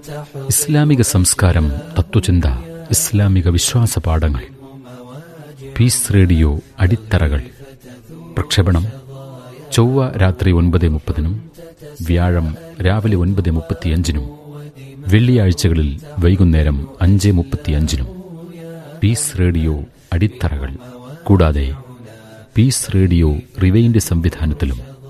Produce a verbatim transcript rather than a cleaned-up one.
ഇസ്ലാമിക സംസ്കാരം, തത്വചിന്ത, ഇസ്ലാമിക വിശ്വാസ പാഠങ്ങൾ. Piece radio അടിത്തറകൾ. പ്രക്ഷേപണം ചൊവ്വ രാത്രി ഒൻപത് മുപ്പതിനും വ്യാഴം രാവിലെ ഒൻപത് മുപ്പത്തിയഞ്ചിനും വെള്ളിയാഴ്ചകളിൽ വൈകുന്നേരം അഞ്ച് മുപ്പത്തിയഞ്ചിനും. Piece radio അടിത്തറകൾ. കൂടാതെ പീസ് റേഡിയോ റിവൈൻഡ് സംവിധാനത്തിലും.